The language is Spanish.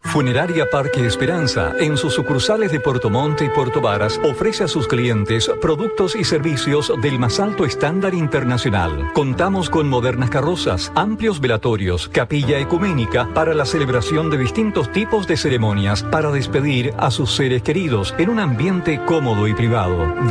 Funeraria Parque Esperanza, en sus sucursales de Puerto Montt y Puerto Varas, ofrece a sus clientes productos y servicios del más alto estándar internacional. Contamos con modernas carrozas, amplios velatorios, capilla ecuménica para la celebración de distintos tipos de ceremonias para despedir a sus seres queridos en un ambiente cómodo y privado.